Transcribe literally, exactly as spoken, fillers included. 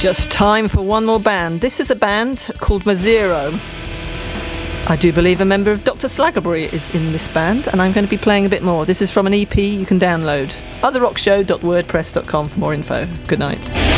Just time for one more band. This is a band called Mazero. I do believe a member of Doctor Slaggerbury is in this band, and I'm going to be playing a bit more. This is from an E P you can download. other rock show dot wordpress dot com for more info. Good night.